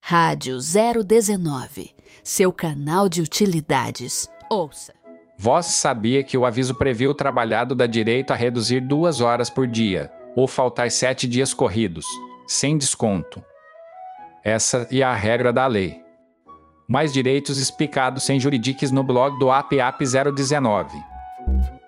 Rádio 019, seu canal de utilidades. Ouça. Vós sabia que o aviso previu o trabalhado dá direito a reduzir 2 horas por dia, ou faltar 7 dias corridos, sem desconto. Essa é a regra da lei. Mais direitos explicados sem juridiques no blog do APAP 019.